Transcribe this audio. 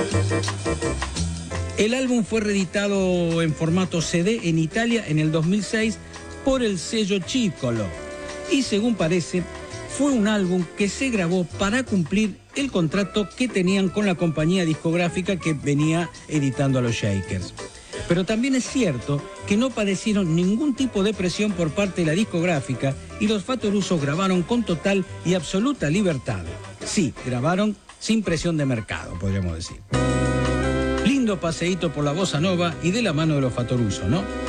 El álbum fue reeditado en formato CD en Italia en el 2006 por el sello Circolo. Y según parece, fue un álbum que se grabó para cumplir el contrato que tenían con la compañía discográfica que venía editando a los Shakers. Pero también es cierto que no padecieron ningún tipo de presión por parte de la discográfica y los Fatoruso grabaron con total y absoluta libertad. Sí, grabaron sin presión de mercado, podríamos decir. Lindo paseíto por la bossa nova y de la mano de los Fatoruso, ¿no?